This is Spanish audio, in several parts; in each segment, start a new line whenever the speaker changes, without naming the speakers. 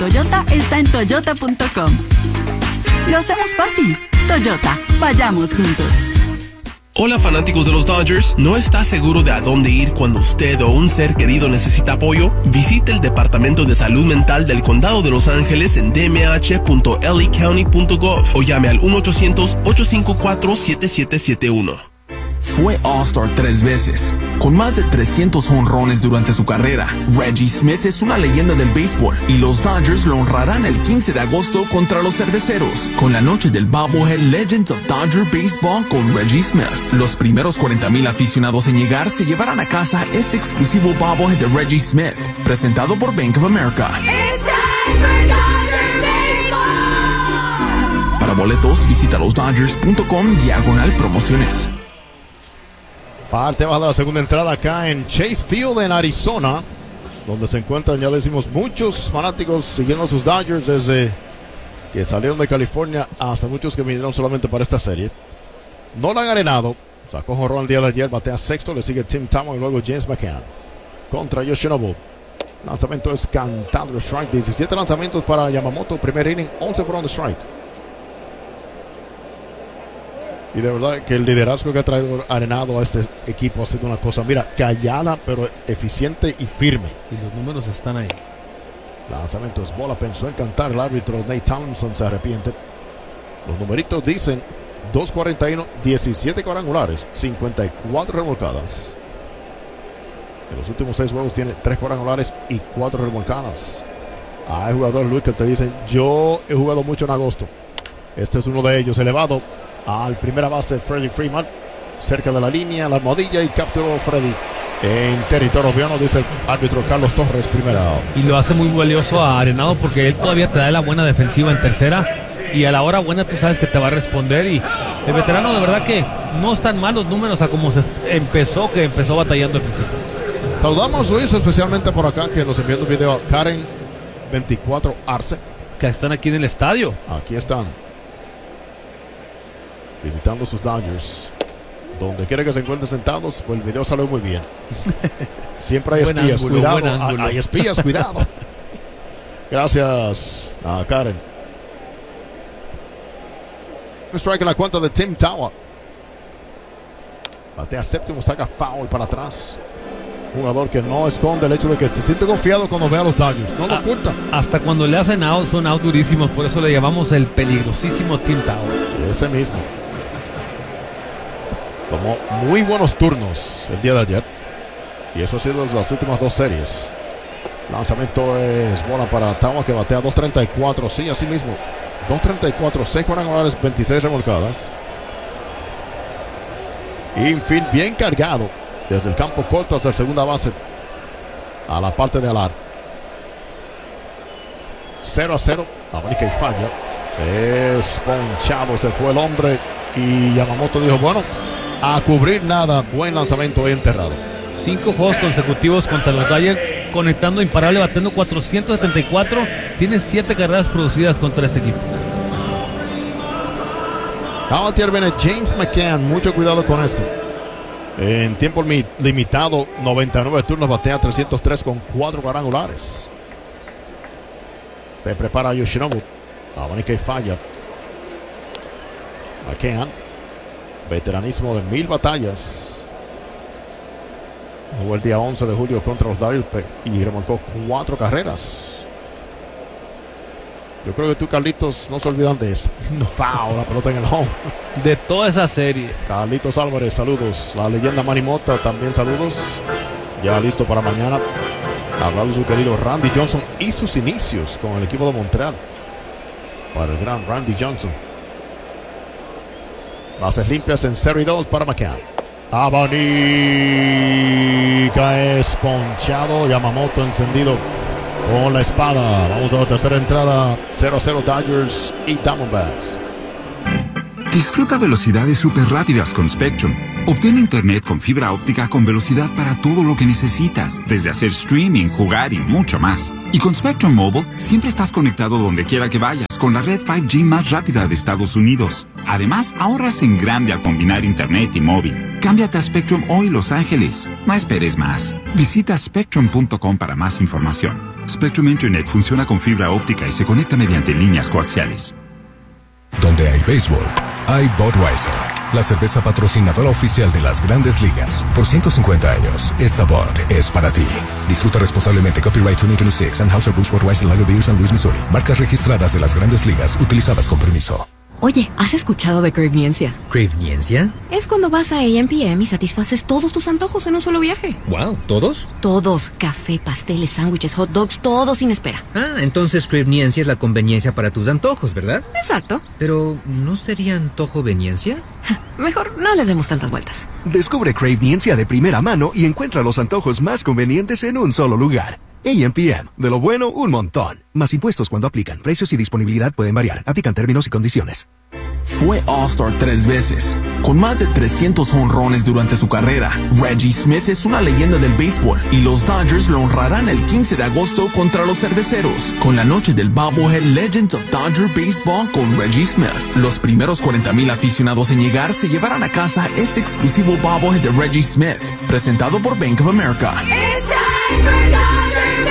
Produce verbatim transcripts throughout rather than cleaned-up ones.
Toyota está en toyota punto com. Lo hacemos fácil. Toyota, vayamos juntos.
Hola fanáticos de los Dodgers, ¿no está seguro de a dónde ir cuando usted o un ser querido necesita apoyo? Visite el Departamento de Salud Mental del Condado de Los Ángeles en d m h punto l a county punto gov o llame al uno ochocientos, ocho cinco cuatro, siete siete siete uno.
Fue All-Star tres veces, con más de trescientos jonrones durante su carrera. Reggie Smith es una leyenda del béisbol y los Dodgers lo honrarán el quince de agosto contra los Cerveceros, con la noche del Bobblehead Legends of Dodger Baseball con Reggie Smith. Los primeros cuarenta mil aficionados en llegar se llevarán a casa este exclusivo Bobblehead de Reggie Smith, presentado por Bank of America.
It's time for Dodger Baseball.
Para boletos, visita los dodgers punto com diagonal promociones.
Parte baja de la segunda entrada acá en Chase Field en Arizona, donde se encuentran, ya decimos, muchos fanáticos siguiendo a sus Dodgers desde que salieron de California hasta muchos que vinieron solamente para esta serie. Nolan Arenado sacó jonrón el día de ayer, batea sexto, le sigue Tim Tamo y luego James McCann contra Yoshinobu. Lanzamiento es cantado, strike, diecisiete lanzamientos para Yamamoto, primer inning, once fueron de strike. Y de verdad que el liderazgo que ha traído Arenado a este equipo ha sido una cosa, mira, callada pero eficiente y firme.
Y los números están ahí.
Lanzamiento es bola, pensó en cantar el árbitro Nate Townsend, se arrepiente. Los numeritos dicen dos cuarenta y uno, diecisiete cuadrangulares, cincuenta y cuatro remolcadas. En los últimos seis juegos tiene tres cuadrangulares y cuatro remolcadas. Hay jugadores, Luis, que te dicen, yo he jugado mucho en agosto. Este es uno de ellos, elevado al primera base Freddie Freeman, cerca de la línea, la almohadilla, y capturó Freddie en territorio viano, dice el árbitro Carlos Torres, primera.
Y lo hace muy valioso a Arenado porque él todavía te da la buena defensiva en tercera y a la hora buena tú sabes que te va a responder, y el veterano de verdad que no están mal los números a como se empezó, que empezó batallando al principio.
Saludamos, Luis, especialmente por acá, que nos envió un video a Karen veinticuatro Arce,
que están aquí en el estadio.
Aquí están visitando sus Dodgers. Donde quiera que se encuentren sentados, pues el video salió muy bien. Siempre hay espías, ángulo, cuidado. Hay, hay espías, cuidado. Gracias a Karen. Un strike en la cuenta de Tim Tawa. Batea séptimo, saca foul para atrás. Jugador que no esconde el hecho de que se siente confiado cuando ve a los Dodgers. No lo oculta.
Hasta cuando le hacen out, son out durísimos. Por eso le llamamos el peligrosísimo Tim Tawa.
Ese mismo. Tomó muy buenos turnos el día de ayer. Y eso ha sido desde las últimas dos series. Lanzamiento es bola para Tawa, que batea dos treinta y cuatro. Sí, así mismo. dos treinta y cuatro, seis cuadrangulares, veintiséis remolcadas. Infield bien cargado. Desde el campo corto hasta la segunda base. A la parte de Alar. cero a cero. Abrica y falla. Es ponchado. Se fue el hombre. Y Yamamoto dijo, bueno, a cubrir nada. Buen lanzamiento enterrado.
Cinco juegos consecutivos contra los Dodgers, conectando imparable, batiendo cuatrocientos setenta y cuatro. Tiene siete carreras producidas contra este equipo.
A batear viene James McCann. Mucho cuidado con esto. En tiempo limitado, noventa y nueve turnos, batea trescientos tres con cuatro cuadrangulares. Se prepara Yoshinobu. Abanica y falla. McCann, veteranismo de mil batallas. Jugó el día once de julio contra los Dodgers y remolcó cuatro carreras. Yo creo que tú, Carlitos, no se olvidan de eso. Foul, la pelota en el home.
De toda esa serie.
Carlitos Álvarez, saludos. La leyenda Manny Mota, también saludos. Ya listo para mañana hablar de su querido Randy Johnson y sus inicios con el equipo de Montreal. Para el gran Randy Johnson. Bases limpias en cero y dos para McCann. Abanica es ponchado. Yamamoto encendido con la espada. Vamos a la tercera entrada. cero a cero Dodgers y Diamondbacks.
Disfruta velocidades súper rápidas con Spectrum. Obtén internet con fibra óptica con velocidad para todo lo que necesitas, desde hacer streaming, jugar y mucho más. Y con Spectrum Mobile, siempre estás conectado donde quiera que vayas, con la red cinco G más rápida de Estados Unidos. Además, ahorras en grande al combinar internet y móvil. Cámbiate a Spectrum hoy, Los Ángeles. No esperes más. Visita spectrum punto com para más información. Spectrum Internet funciona con fibra óptica y se conecta mediante líneas coaxiales.
Donde hay béisbol, hay Budweiser, la cerveza patrocinadora oficial de las Grandes Ligas. Por ciento cincuenta años, esta Bud es para ti. Disfruta responsablemente. Copyright dos mil veintiséis, Anheuser-Busch Budweiser Lager Beer, San Luis, Missouri. Marcas registradas de las Grandes Ligas, utilizadas con permiso.
Oye, ¿has escuchado de Cravniencia?
¿Cravniencia?
Es cuando vas a A M P M y satisfaces todos tus antojos en un solo viaje.
Wow, ¿todos?
Todos. Café, pasteles, sándwiches, hot dogs, todo sin espera.
Ah, entonces Cravniencia es la conveniencia para tus antojos, ¿verdad?
Exacto.
Pero, ¿no sería antojoveniencia?
Mejor no le demos tantas vueltas.
Descubre Cravniencia de primera mano y encuentra los antojos más convenientes en un solo lugar. A M P M. De lo bueno, un montón. Más impuestos cuando aplican. Precios y disponibilidad pueden variar. Aplican términos y condiciones.
Fue All-Star tres veces, con más de trescientos jonrones durante su carrera. Reggie Smith es una leyenda del béisbol y los Dodgers lo honrarán el quince de agosto contra los Cerveceros, con la noche del Bobblehead Legends of Dodger Baseball con Reggie Smith. Los primeros cuarenta mil aficionados en llegar se llevarán a casa este exclusivo Bobblehead de Reggie Smith, presentado por Bank of America.
It's time for Dodger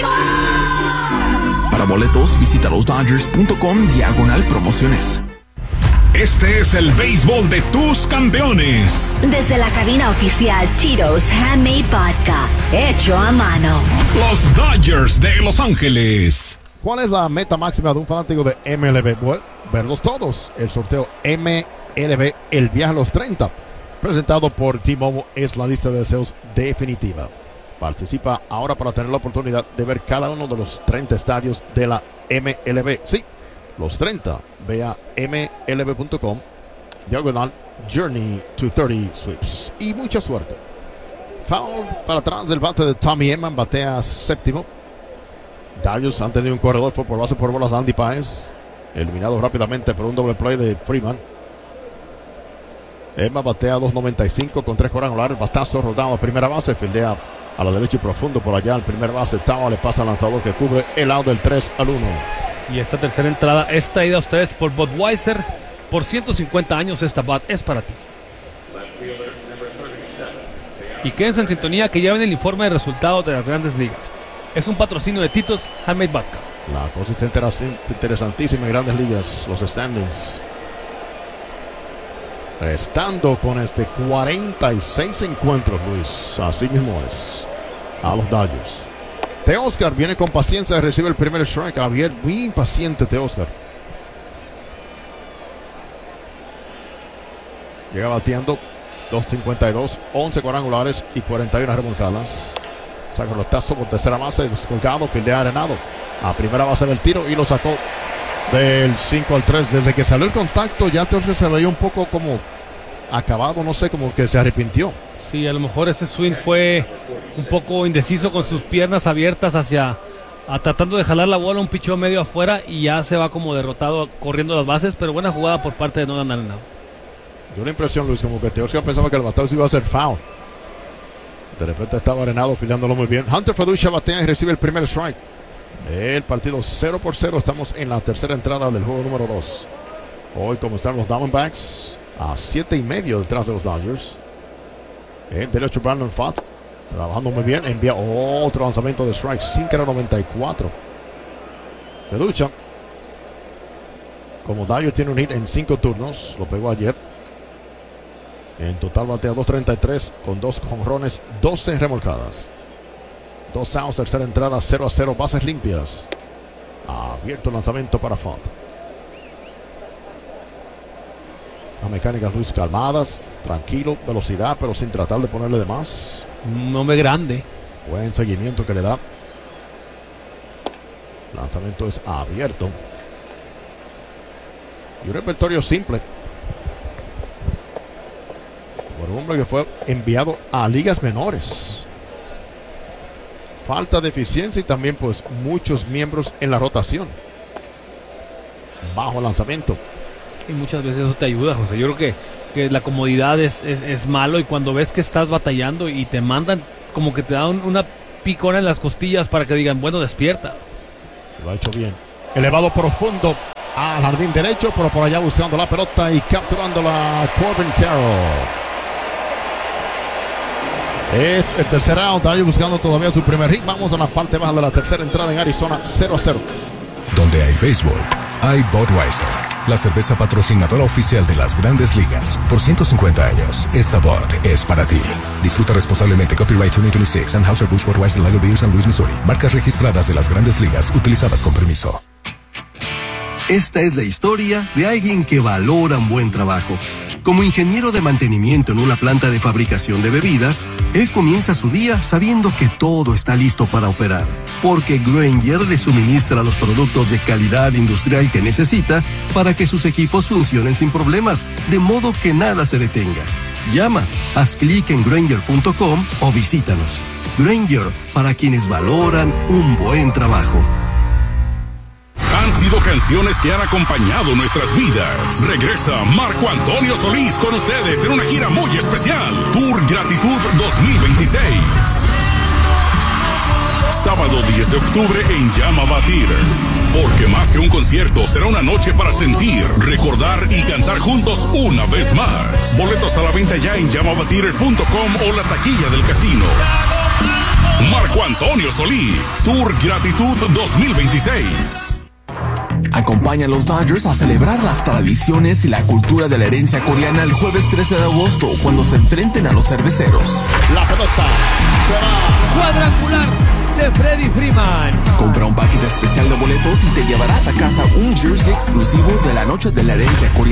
Baseball.
Para boletos, visita los dodgers punto com diagonal promociones.
Este es el béisbol de tus campeones.
Desde la cabina oficial Tito's Handmade Vodka, hecho a mano.
Los Dodgers de Los Ángeles.
¿Cuál es la meta máxima de un fanático de M L B? Bueno, verlos todos. El sorteo M L B, el viaje a los treinta, presentado por T-Mobile, es la lista de deseos definitiva. Participa ahora para tener la oportunidad de ver cada uno de los treinta estadios de la M L B. Sí, los treinta. Ve a M L B punto com, diagonal Journey to thirty Sweeps. Y mucha suerte. Foul para atrás del bate de Tommy Edman, batea séptimo. Darius han tenido un corredor, fue por base por bolas Andy Páez, eliminado rápidamente por un doble play de Freeman. Edman batea dos noventa y cinco con tres cuadrangulares, batazo rodado a primera base, fildea a la derecha y profundo por allá al primer base. Tava le pasa al lanzador que cubre el out del tres al uno.
Y esta tercera entrada es traída a ustedes por Budweiser. Por ciento cincuenta años esta Bud es para ti. Y quédense en sintonía que ya ven el informe de resultados de las Grandes Ligas. Es un patrocinio de Tito's Handmade Vodka.
La cosa está interesantísima en Grandes Ligas, los standings. Estando con este cuarenta y seis encuentros, Luis. Así mismo es. A los Dodgers. Teoscar viene con paciencia, recibe el primer strike. Javier, muy impaciente Teoscar. Llega bateando dos cincuenta y dos, once cuadrangulares y cuarenta y una remolcadas. Saca el tazo por tercera base, descolgado, fildea Arenado a primera base del tiro y lo sacó del cinco al tres. Desde que salió el contacto ya Teoscar se veía un poco como acabado, no sé, como que se arrepintió.
Sí, a lo mejor ese swing fue un poco indeciso con sus piernas abiertas hacia, a, tratando de jalar la bola, un picheo medio afuera y ya se va como derrotado corriendo las bases, pero buena jugada por parte de Nolan Arenado.
Dio una impresión, Luis, como que Teoscar pensaba que el batazo iba a ser foul. De repente estaba Arenado filándolo muy bien. Hunter Feduccia batea y recibe el primer strike. El partido cero por cero, estamos en la tercera entrada del juego número dos. Hoy, como están los Diamondbacks, a siete y medio detrás de los Dodgers. El derecho Brandon Pfaadt trabajando muy bien, envía otro lanzamiento de strike, cinco noventa y cuatro. Feduccia, como Dodgers tiene un hit en cinco turnos, lo pegó ayer. En total batea dos treinta y tres con dos jonrones, doce remolcadas. Dos outs, tercera entrada, cero a cero, bases limpias. Abierto el lanzamiento para Pfaadt. Las mecánicas, Luis, calmadas, tranquilo, velocidad, pero sin tratar de ponerle de más.
Un hombre grande.
Buen seguimiento que le da. El lanzamiento es abierto. Y un repertorio simple. Por un hombre que fue enviado a ligas menores. Falta de eficiencia y también pues muchos miembros en la rotación. Bajo lanzamiento.
Y muchas veces eso te ayuda, José. Yo creo que, que la comodidad es, es, es malo, y cuando ves que estás batallando y te mandan, como que te dan una picona en las costillas para que digan, bueno, despierta.
Lo ha hecho bien. Elevado profundo al jardín derecho, pero por allá buscando la pelota y capturándola Corbin Carroll. Es el tercer out, ahí buscando todavía su primer hit. Vamos a la parte baja de la tercera entrada en Arizona, cero a cero.
Donde hay béisbol, hay Budweiser, la cerveza patrocinadora oficial de las Grandes Ligas. Por ciento cincuenta años, esta Bud es para ti. Disfruta responsablemente. Copyright dos mil veintiséis, Anheuser-Busch Budweiser Lager Beer, San Luis, Missouri. Marcas registradas de las Grandes Ligas, utilizadas con permiso.
Esta es la historia de alguien que valora un buen trabajo. Como ingeniero de mantenimiento en una planta de fabricación de bebidas, él comienza su día sabiendo que todo está listo para operar, porque Grainger le suministra los productos de calidad industrial que necesita para que sus equipos funcionen sin problemas, de modo que nada se detenga. Llama, haz clic en Grainger punto com o visítanos. Grainger, para quienes valoran un buen trabajo.
Han sido canciones que han acompañado nuestras vidas. Regresa Marco Antonio Solís con ustedes en una gira muy especial. Tour Gratitud dos mil veintiséis. Sábado diez de octubre en Llama Batir. Porque más que un concierto, será una noche para sentir, recordar y cantar juntos una vez más. Boletos a la venta ya en llama batir punto com o la taquilla del casino. Marco Antonio Solís, Tour Gratitud dos mil veintiséis.
Acompaña a los Dodgers a celebrar las tradiciones y la cultura de la herencia coreana el jueves trece de agosto, cuando se enfrenten a los cerveceros.
La pelota será
cuadrangular de Freddie Freeman.
Compra un paquete especial de boletos y te llevarás a casa un jersey exclusivo de la noche de la herencia coreana.